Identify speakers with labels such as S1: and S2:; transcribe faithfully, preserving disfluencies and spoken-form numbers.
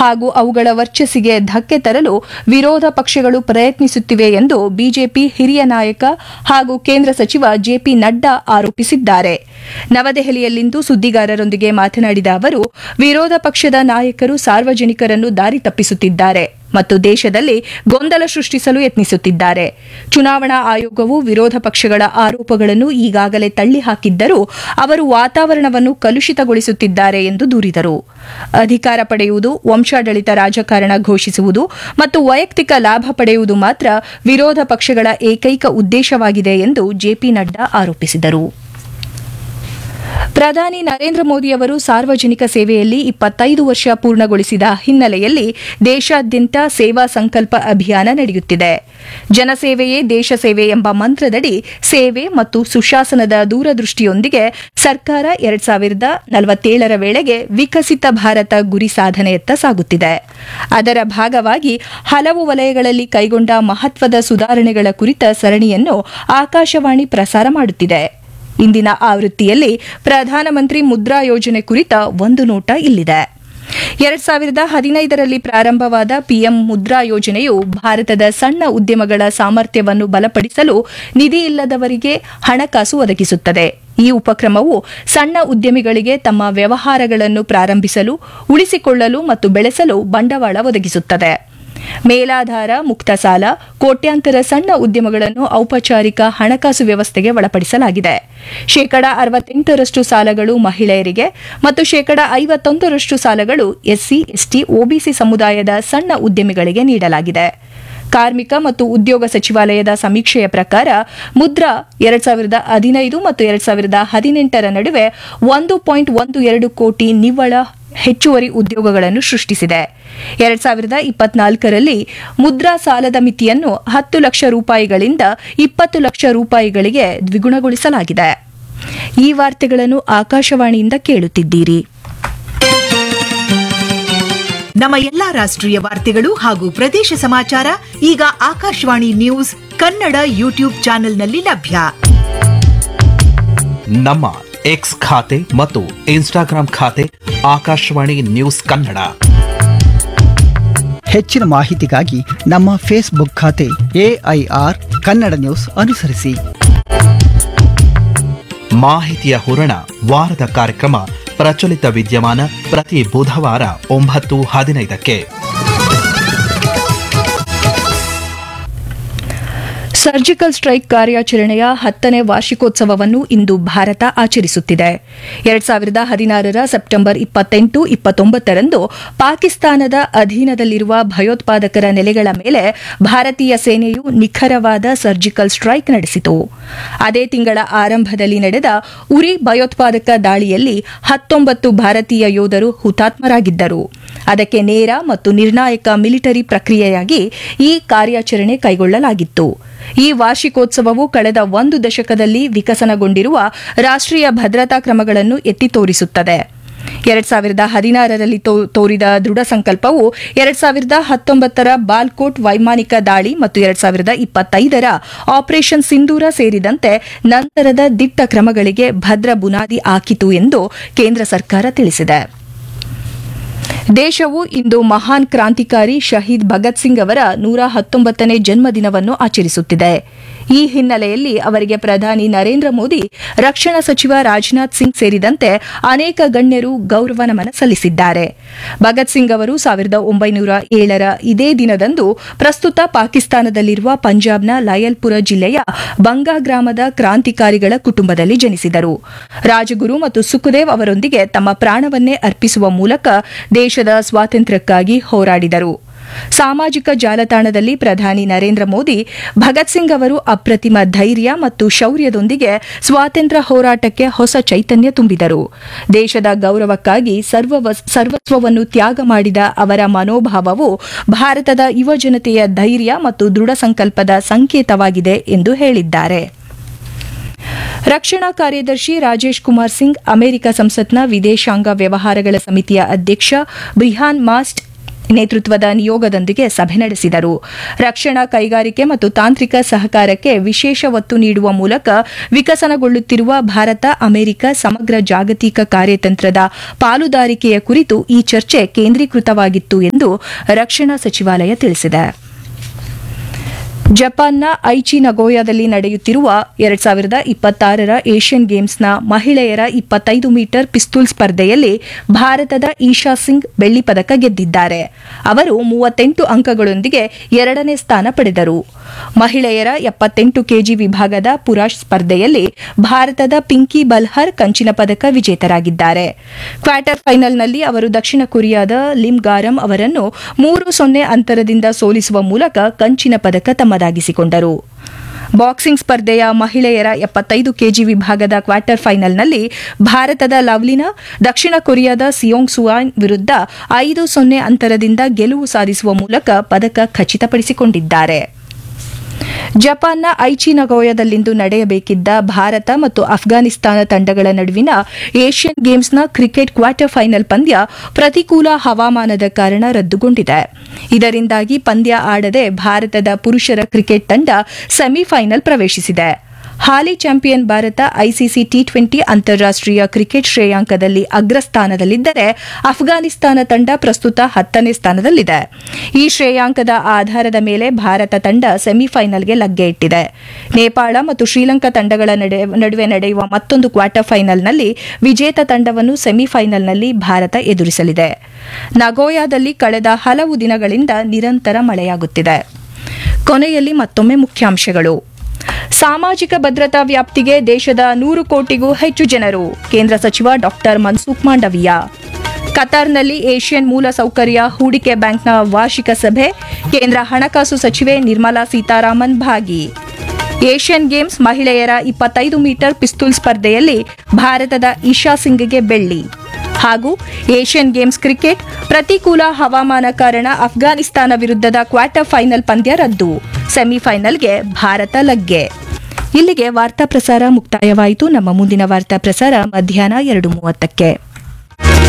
S1: ಹಾಗೂ ಅವುಗಳ ವರ್ಚಸ್ಸಿಗೆ ಧಕ್ಕೆ ತರಲು ವಿರೋಧ ಪಕ್ಷಗಳು ಪ್ರಯತ್ನಿಸುತ್ತಿವೆ ಎಂದು ಬಿಜೆಪಿ ಹಿರಿಯ ನಾಯಕ ಹಾಗೂ ಕೇಂದ್ರ ಸಚಿವ ಜೆಪಿ ನಡ್ಡಾ ಆರೋಪಿಸಿದ್ದಾರೆ. ನವದೆಹಲಿಯಲ್ಲಿಂದು ಸುದ್ದಿಗಾರರೊಂದಿಗೆ ಮಾತನಾಡಿದ ಅವರು, ವಿರೋಧ ಪಕ್ಷದ ನಾಯಕರು ಸಾರ್ವಜನಿಕರನ್ನು ದಾರಿ ತಪ್ಪಿಸುತ್ತಿದ್ದಾರೆ ಮತ್ತು ದೇಶದಲ್ಲಿ ಗೊಂದಲ ಸೃಷ್ಟಿಸಲು ಯತ್ನಿಸುತ್ತಿದ್ದಾರೆ. ಚುನಾವಣಾ ಆಯೋಗವು ವಿರೋಧ ಪಕ್ಷಗಳ ಆರೋಪಗಳನ್ನು ಈಗಾಗಲೇ ತಳ್ಳಿಹಾಕಿದ್ದರೂ ಅವರು ವಾತಾವರಣವನ್ನು ಕಲುಷಿತಗೊಳಿಸುತ್ತಿದ್ದಾರೆ ಎಂದು ದೂರಿದರು. ಅಧಿಕಾರ ಪಡೆಯುವುದು, ವಂಶಾಡಳಿತ ರಾಜಕಾರಣ ಘೋಷಿಸುವುದು ಮತ್ತು ವೈಯಕ್ತಿಕ ಲಾಭ ಪಡೆಯುವುದು ಮಾತ್ರ ವಿರೋಧ ಪಕ್ಷಗಳ ಏಕೈಕ ಉದ್ದೇಶವಾಗಿದೆ ಎಂದು ಜೆಪಿ ನಡ್ಡಾ ಆರೋಪಿಸಿದರು. ಪ್ರಧಾನಿ ನರೇಂದ್ರ ಮೋದಿಯವರು ಸಾರ್ವಜನಿಕ ಸೇವೆಯಲ್ಲಿ ಇಪ್ಪತ್ತೈದು ವರ್ಷ ಪೂರ್ಣಗೊಳಿಸಿದ ಹಿನ್ನೆಲೆಯಲ್ಲಿ ದೇಶಾದ್ಯಂತ ಸೇವಾ ಸಂಕಲ್ಪ ಅಭಿಯಾನ ನಡೆಯುತ್ತಿದೆ. ಜನಸೇವೆಯೇ ದೇಶ ಸೇವೆ ಎಂಬ ಮಂತ್ರದಡಿ ಸೇವೆ ಮತ್ತು ಸುಶಾಸನದ ದೂರದೃಷ್ಟಿಯೊಂದಿಗೆ ಸರ್ಕಾರ ಎರಡ್ ಸಾವಿರದ ನಲವತ್ತೇಳರ ವೇಳೆಗೆ ವಿಕಸಿತ ಭಾರತ ಗುರಿ ಸಾಧನೆಯತ್ತ ಸಾಗುತ್ತಿದೆ. ಅದರ ಭಾಗವಾಗಿ ಹಲವು ವಲಯಗಳಲ್ಲಿ ಕೈಗೊಂಡ ಮಹತ್ವದ ಸುಧಾರಣೆಗಳ ಕುರಿತ ಸರಣಿಯನ್ನು ಆಕಾಶವಾಣಿ ಪ್ರಸಾರ ಮಾಡುತ್ತಿದೆ. ಇಂದಿನ ಆವೃತ್ತಿಯಲ್ಲಿ ಪ್ರಧಾನಮಂತ್ರಿ ಮುದ್ರಾ ಯೋಜನೆ ಕುರಿತ ಒಂದು ನೋಟ ಇಲ್ಲಿದೆ. ಎರಡ್ ಸಾವಿರದ ಹದಿನೈದರಲ್ಲಿ ಪ್ರಾರಂಭವಾದ ಪಿಎಂ ಮುದ್ರಾ ಯೋಜನೆಯು ಭಾರತದ ಸಣ್ಣ ಉದ್ಯಮಗಳ ಸಾಮರ್ಥ್ಯವನ್ನು ಬಲಪಡಿಸಲು ನಿಧಿ ಇಲ್ಲದವರಿಗೆ ಹಣಕಾಸು ಒದಗಿಸುತ್ತದೆ. ಈ ಉಪಕ್ರಮವು ಸಣ್ಣ ಉದ್ಯಮಿಗಳಿಗೆ ತಮ್ಮ ವ್ಯವಹಾರಗಳನ್ನು ಪ್ರಾರಂಭಿಸಲು, ಉಳಿಸಿಕೊಳ್ಳಲು ಮತ್ತು ಬೆಳೆಸಲು ಬಂಡವಾಳ ಒದಗಿಸುತ್ತದೆ. ಮೇಲಾಧಾರ ಮುಕ್ತ ಸಾಲ, ಕೋಟ್ಯಾಂತರ ಸಣ್ಣ ಉದ್ಯಮಗಳನ್ನು ಔಪಚಾರಿಕ ಹಣಕಾಸು ವ್ಯವಸ್ಥೆಗೆ ಒಳಪಡಿಸಲಾಗಿದೆ. ಶೇಕಡಾ ಅರವತ್ತೆಂಟರಷ್ಟು ಸಾಲಗಳು ಮಹಿಳೆಯರಿಗೆ ಮತ್ತು ಶೇಕಡಾ ಐವತ್ತೊಂದರಷ್ಟು ಸಾಲಗಳು ಎಸ್ಸಿ, ಎಸ್ಟಿ, ಒಬಿಸಿ ಸಮುದಾಯದ ಸಣ್ಣ ಉದ್ಯಮಿಗಳಿಗೆ ನೀಡಲಾಗಿದೆ. ಕಾರ್ಮಿಕ ಮತ್ತು ಉದ್ಯೋಗ ಸಚಿವಾಲಯದ ಸಮೀಕ್ಷೆಯ ಪ್ರಕಾರ ಮುದ್ರಾ ಎರಡ್ ಸಾವಿರದ ಹದಿನೈದು ಮತ್ತು ಎರಡ್ ಸಾವಿರದ ಹದಿನೆಂಟರ ನಡುವೆ ಒಂದು ಪಾಯಿಂಟ್ ಒಂದು ಎರಡು ಕೋಟಿ ನಿವ್ವಳ ಹೆಚ್ಚುವರಿ ಉದ್ಯೋಗಗಳನ್ನು ಸೃಷ್ಟಿಸಿದೆ. ಎರಡ್ ಸಾವಿರದ ಇಪ್ಪತ್ನಾಲ್ಕರಲ್ಲಿ ಮುದ್ರಾ ಸಾಲದ ಮಿತಿಯನ್ನು ಹತ್ತು ಲಕ್ಷ ರೂಪಾಯಿಗಳಿಂದ ಇಪ್ಪತ್ತು ಲಕ್ಷ ರೂಪಾಯಿಗಳಿಗೆ ದ್ವಿಗುಣಗೊಳಿಸಲಾಗಿದೆ. ಈ ವಾರ್ತೆಗಳನ್ನು ಆಕಾಶವಾಣಿಯಿಂದ ಕೇಳುತ್ತಿದ್ದೀರಿ.
S2: ನಮ್ಮ ಎಲ್ಲಾ ರಾಷ್ಟ್ರೀಯ ವಾರ್ತೆಗಳು ಹಾಗೂ ಪ್ರದೇಶ ಸಮಾಚಾರ ಈಗ ಆಕಾಶವಾಣಿ ನ್ಯೂಸ್ ಕನ್ನಡ ಯೂಟ್ಯೂಬ್ ಚಾನೆಲ್ನಲ್ಲಿ ಲಭ್ಯ.
S3: ನಮ್ಮ ಎಕ್ಸ್ ಖಾತೆ ಮತ್ತು ಇನ್ಸ್ಟಾಗ್ರಾಂ ಖಾತೆ ಆಕಾಶವಾಣಿ ನ್ಯೂಸ್ ಕನ್ನಡ.
S4: ಹೆಚ್ಚಿನ ಮಾಹಿತಿಗಾಗಿ ನಮ್ಮ ಫೇಸ್ಬುಕ್ ಖಾತೆ ಎಐಆರ್ ಕನ್ನಡ ನ್ಯೂಸ್ ಅನುಸರಿಸಿ.
S3: ಮಾಹಿತಿಯ ಹೂರಣ ವಾರದ ಕಾರ್ಯಕ್ರಮ ಪ್ರಚಲಿತ ವಿದ್ಯಮಾನ ಪ್ರತಿ ಬುಧವಾರ ಒಂಬತ್ತು ಹದಿನೈದಕ್ಕೆ.
S1: ಸರ್ಜಿಕಲ್ ಸ್ಟ್ರೈಕ್ ಕಾರ್ಯಾಚರಣೆಯ ಹತ್ತನೇ ವಾರ್ಷಿಕೋತ್ಸವವನ್ನು ಇಂದು ಭಾರತ ಆಚರಿಸುತ್ತಿದೆ. ಎರಡ್ ಸಾವಿರದ ಹದಿನಾರರ ಸೆಪ್ಟೆಂಬರ್ ಇಪ್ಪತ್ತೆಂಟು ಇಪ್ಪತ್ತೊಂಬತ್ತರಂದು ಪಾಕಿಸ್ತಾನದ ಅಧೀನದಲ್ಲಿರುವ ಭಯೋತ್ಪಾದಕರ ನೆಲೆಗಳ ಮೇಲೆ ಭಾರತೀಯ ಸೇನೆಯು ನಿಖರವಾದ ಸರ್ಜಿಕಲ್ ಸ್ಟ್ರೈಕ್ ನಡೆಸಿತು. ಅದೇ ತಿಂಗಳ ಆರಂಭದಲ್ಲಿ ನಡೆದ ಉರಿ ಭಯೋತ್ಪಾದಕ ದಾಳಿಯಲ್ಲಿ ಹತ್ತೊಂಬತ್ತು ಭಾರತೀಯ ಯೋಧರು ಹುತಾತ್ಮರಾಗಿದ್ದರು. ಅದಕ್ಕೆ ನೇರ ಮತ್ತು ನಿರ್ಣಾಯಕ ಮಿಲಿಟರಿ ಪ್ರಕ್ರಿಯೆಯಾಗಿ ಈ ಕಾರ್ಯಾಚರಣೆ ಕೈಗೊಳ್ಳಲಾಗಿತ್ತು. ಈ ವಾರ್ಷಿಕೋತ್ಸವವು ಕಳೆದ ಒಂದು ದಶಕದಲ್ಲಿ ವಿಕಸನಗೊಂಡಿರುವ ರಾಷ್ಟ್ರೀಯ ಭದ್ರತಾ ಕ್ರಮಗಳನ್ನು ಎತ್ತಿ ತೋರಿಸುತ್ತದೆ. ಎರಡ್ ಸಾವಿರದ ಹದಿನಾರರಲ್ಲಿ ತೋರಿದ ದೃಢ ಸಂಕಲ್ಪವು ಎರಡ್ ಸಾವಿರದ ಹತ್ತೊಂಬತ್ತರ ಬಾಲ್ಕೋಟ್ ವೈಮಾನಿಕ ದಾಳಿ ಮತ್ತು ಎರಡ್ ಸಾವಿರದ ಇಪ್ಪತ್ತೈದರ ಆಪರೇಷನ್ ಸಿಂಧೂರ ಸೇರಿದಂತೆ ನಂತರದ ದಿಟ್ಟ ಕ್ರಮಗಳಿಗೆ ಭದ್ರ ಬುನಾದಿ ಹಾಕಿತು ಎಂದು ಕೇಂದ್ರ ಸರ್ಕಾರ ತಿಳಿಸಿದೆ. ದೇಶವು ಇಂದು ಮಹಾನ್ ಕ್ರಾಂತಿಕಾರಿ ಶಹೀದ್ ಭಗತ್ ಸಿಂಗ್ ಅವರ ನೂರ ಹತ್ತೊಂಬತ್ತನೇ ಜನ್ಮದಿನವನ್ನು ಆಚರಿಸುತ್ತಿದೆ. ಈ ಹಿನ್ನೆಲೆಯಲ್ಲಿ ಅವರಿಗೆ ಪ್ರಧಾನಿ ನರೇಂದ್ರ ಮೋದಿ, ರಕ್ಷಣಾ ಸಚಿವ ರಾಜನಾಥ್ ಸಿಂಗ್ ಸೇರಿದಂತೆ ಅನೇಕ ಗಣ್ಯರು ಗೌರವ ನಮನ ಸಲ್ಲಿಸಿದ್ದಾರೆ. ಭಗತ್ ಸಿಂಗ್ ಅವರು ಸಾವಿರದ ಒಂಬೈನೂರ ಏಳರ ಇದೇ ದಿನದಂದು ಪ್ರಸ್ತುತ ಪಾಕಿಸ್ತಾನದಲ್ಲಿರುವ ಪಂಜಾಬ್ನ ಲಯಲ್ಪುರ ಜಿಲ್ಲೆಯ ಬಂಗಾ ಗ್ರಾಮದ ಕ್ರಾಂತಿಕಾರಿಗಳ ಕುಟುಂಬದಲ್ಲಿ ಜನಿಸಿದರು. ರಾಜಗುರು ಮತ್ತು ಸುಖದೇವ್ ಅವರೊಂದಿಗೆ ತಮ್ಮ ಪ್ರಾಣವನ್ನೇ ಅರ್ಪಿಸುವ ಮೂಲಕ ದೇಶದ ಸ್ವಾತಂತ್ರ್ಯಕ್ಕಾಗಿ ಹೋರಾಡಿದರು. ಸಾಮಾಜಿಕ ಜಾಲತಾಣದಲ್ಲಿ ಪ್ರಧಾನಿ ನರೇಂದ್ರ ಮೋದಿ ಭಗತ್ ಸಿಂಗ್ ಅವರು ಅಪ್ರತಿಮ ಧೈರ್ಯ ಮತ್ತು ಶೌರ್ಯದೊಂದಿಗೆ ಸ್ವಾತಂತ್ರ್ಯ ಹೋರಾಟಕ್ಕೆ ಹೊಸ ಚೈತನ್ಯ ತುಂಬಿದರು. ದೇಶದ ಗೌರವಕ್ಕಾಗಿ ಸರ್ವಸ್ವವನ್ನು ತ್ಯಾಗ ಮಾಡಿದ ಅವರ ಮನೋಭಾವವು ಭಾರತದ ಯುವಜನತೆಯ ಧೈರ್ಯ ಮತ್ತು ದೃಢ ಸಂಕಲ್ಪದ ಸಂಕೇತವಾಗಿದೆ ಎಂದು ಹೇಳಿದ್ದಾರೆ. ರಕ್ಷಣಾ ಕಾರ್ಯದರ್ಶಿ ರಾಜೇಶ್ ಕುಮಾರ್ ಸಿಂಗ್ ಅಮೆರಿಕ ಸಂಸತ್ನ ವಿದೇಶಾಂಗ ವ್ಯವಹಾರಗಳ ಸಮಿತಿಯ ಅಧ್ಯಕ್ಷ ಬ್ರಿಯಾನ್ ಮಾಸ್ಟ್ ನೇತೃತ್ವದ ನಿಯೋಗದೊಂದಿಗೆ ಸಭೆ ನಡೆಸಿದರು. ರಕ್ಷಣಾ ಕೈಗಾರಿಕೆ ಮತ್ತು ತಾಂತ್ರಿಕ ಸಹಕಾರಕ್ಕೆ ವಿಶೇಷ ಒತ್ತು ನೀಡುವ ಮೂಲಕ ವಿಕಸನಗೊಳ್ಳುತ್ತಿರುವ ಭಾರತ ಅಮೆರಿಕ ಸಮಗ್ರ ಜಾಗತಿಕ ಕಾರ್ಯತಂತ್ರದ ಪಾಲುದಾರಿಕೆಯ ಕುರಿತು ಈ ಚರ್ಚೆ ಕೇಂದ್ರೀಕೃತವಾಗಿತ್ತು ಎಂದು ರಕ್ಷಣಾ ಸಚಿವಾಲಯ ತಿಳಿಸಿದೆ. ಜಪಾನ್ನ ಐಚಿ ನಗೋಯಾದಲ್ಲಿ ನಡೆಯುತ್ತಿರುವ ಎರಡ್ ಸಾವಿರದ ಇಪ್ಪತ್ತಾರರ ಏಷ್ಯನ್ ಗೇಮ್ಸ್ನ ಮಹಿಳೆಯರ ಇಪ್ಪತ್ತೈದು ಮೀಟರ್ ಪಿಸ್ತೂಲ್ ಸ್ಪರ್ಧೆಯಲ್ಲಿ ಭಾರತದ ಈಶಾ ಸಿಂಗ್ ಬೆಳ್ಳಿ ಪದಕ ಗೆದ್ದಿದ್ದಾರೆ. ಅವರು ಮೂವತ್ತೆಂಟು ಅಂಕಗಳೊಂದಿಗೆ ಎರಡನೇ ಸ್ಥಾನ ಪಡೆದರು. ಮಹಿಳೆಯರ ಎಪ್ಪತ್ತೆಂಟು ಕೆಜಿ ವಿಭಾಗದ ಪುರುಷ ಸ್ಪರ್ಧೆಯಲ್ಲಿ ಭಾರತದ ಪಿಂಕಿ ಬಲ್ಹರ್ ಕಂಚಿನ ಪದಕ ವಿಜೇತರಾಗಿದ್ದಾರೆ. ಕ್ವಾರ್ಟರ್ ಫೈನಲ್ನಲ್ಲಿ ಅವರು ದಕ್ಷಿಣ ಕೊರಿಯಾದ ಲಿಮ್ ಗಾರಂ ಅವರನ್ನು ಮೂರು ಸೊನ್ನೆ ಅಂತರದಿಂದ ಸೋಲಿಸುವ ಮೂಲಕ ಕಂಚಿನ ಪದಕ ತಮ್ಮದಾಗಿಸಿಕೊಂಡರು. ಬಾಕ್ಸಿಂಗ್ ಸ್ಪರ್ಧೆಯ ಮಹಿಳೆಯರ ಎಪ್ಪತ್ತೈದು ಕೆಜಿ ವಿಭಾಗದ ಕ್ವಾರ್ಟರ್ ಫೈನಲ್ನಲ್ಲಿ ಭಾರತದ ಲವ್ಲಿನಾ ದಕ್ಷಿಣ ಕೊರಿಯಾದ ಸಿಯೋಂಗ್ ಸುವಾನ್ ವಿರುದ್ಧ ಐದು ಸೊನ್ನೆ ಅಂತರದಿಂದ ಗೆಲುವು ಸಾಧಿಸುವ ಮೂಲಕ ಪದಕ ಖಚಿತಪಡಿಸಿಕೊಂಡಿದ್ದಾರೆ. ಜಪಾನ್ನ ಐಚಿ ನಗೋಯಾದಲ್ಲಿಂದು ನಡೆಯಬೇಕಿದ್ದ ಭಾರತ ಮತ್ತು ಅಫ್ಘಾನಿಸ್ತಾನ ತಂಡಗಳ ನಡುವಿನ ಏಷ್ಯನ್ ಗೇಮ್ಸ್ನ ಕ್ರಿಕೆಟ್ ಕ್ವಾರ್ಟರ್ ಫೈನಲ್ ಪಂದ್ಯ ಪ್ರತಿಕೂಲ ಹವಾಮಾನದ ಕಾರಣ ರದ್ದುಗೊಂಡಿದೆ. ಇದರಿಂದಾಗಿ ಪಂದ್ಯ ಆಡದೆ ಭಾರತದ ಪುರುಷರ ಕ್ರಿಕೆಟ್ ತಂಡ ಸೆಮಿಫೈನಲ್ ಪ್ರವೇಶಿಸಿದೆ. ಹಾಲಿ champion Bharat ICC T twenty ಅಂತಾರಾಷ್ಟೀಯ ಕ್ರಿಕೆಟ್ ಶ್ರೇಯಾಂಕದಲ್ಲಿ ಅಗ್ರಸ್ಥಾನದಲ್ಲಿದ್ದರೆ ಅಫ್ಘಾನಿಸ್ತಾನ ತಂಡ ಪ್ರಸ್ತುತ ಹತ್ತನೇ ಸ್ಥಾನದಲ್ಲಿದೆ. ಈ ಶ್ರೇಯಾಂಕದ ಆಧಾರದ ಮೇಲೆ ಭಾರತ ತಂಡ ಸೆಮಿಫೈನಲ್ಗೆ ಲಗ್ಗೆ ಇಟ್ಟಿದೆ. ನೇಪಾಳ ಮತ್ತು ಶ್ರೀಲಂಕಾ ತಂಡಗಳ ನಡುವೆ ನಡೆಯುವ ಮತ್ತೊಂದು ಕ್ವಾರ್ಟರ್ ಫೈನಲ್ನಲ್ಲಿ ವಿಜೇತ ತಂಡವನ್ನು ಸೆಮಿಫೈನಲ್ನಲ್ಲಿ ಭಾರತ ಎದುರಿಸಲಿದೆ. ನಗೋಯಾದಲ್ಲಿ ಕಳೆದ ಹಲವು ದಿನಗಳಿಂದ ನಿರಂತರ ಮಳೆಯಾಗುತ್ತಿದೆ. ಕೊನೆಯಲ್ಲಿ ಮತ್ತೊಮ್ಮೆ ಮುಖ್ಯಾಂಶಗಳು. ಸಾಮಾಜಿಕ ಭದ್ರತಾ ವ್ಯಾಪ್ತಿಗೆ ದೇಶದ ನೂರು ಕೋಟಿಗೂ ಹೆಚ್ಚು ಜನರು, ಕೇಂದ್ರ ಸಚಿವ ಡಾಕ್ಟರ್ ಮನ್ಸುಖ್ ಮಾಂಡವಿಯ. ಕತಾರ್ನಲ್ಲಿ ಏಷ್ಯನ್ ಮೂಲಸೌಕರ್ಯ ಹೂಡಿಕೆ ಬ್ಯಾಂಕ್ನ ವಾರ್ಷಿಕ ಸಭೆ, ಕೇಂದ್ರ ಹಣಕಾಸು ಸಚಿವೆ ನಿರ್ಮಲಾ ಸೀತಾರಾಮನ್ ಭಾಗಿ. ಏಷ್ಯನ್ ಗೇಮ್ಸ್ ಮಹಿಳೆಯರ ಇಪ್ಪತ್ತೈದು ಮೀಟರ್ ಪಿಸ್ತೂಲ್ ಸ್ಪರ್ಧೆಯಲ್ಲಿ ಭಾರತದ ಈಶಾ ಸಿಂಗ್ಗೆ ಬೆಳ್ಳಿ. ಹಾಗೂ ಏಷ್ಯನ್ ಗೇಮ್ಸ್ ಕ್ರಿಕೆಟ್ ಪ್ರತಿಕೂಲ ಹವಾಮಾನ ಕಾರಣ ಅಫ್ಘಾನಿಸ್ತಾನ ವಿರುದ್ಧದ ಕ್ವಾರ್ಟರ್ ಫೈನಲ್ ಪಂದ್ಯ ರದ್ದು, ಸೆಮಿಫೈನಲ್ಗೆ ಭಾರತ ಲಗ್ಗೆ. ಇಲ್ಲಿಗೆ ವಾರ್ತಾ ಪ್ರಸಾರ ಮುಕ್ತಾಯವಾಯಿತು. ನಮ್ಮ ಮುಂದಿನ ವಾರ್ತಾ ಪ್ರಸಾರ ಮಧ್ಯಾಹ್ನ ಎರಡು ಮೂವತ್ತಕ್ಕೆ.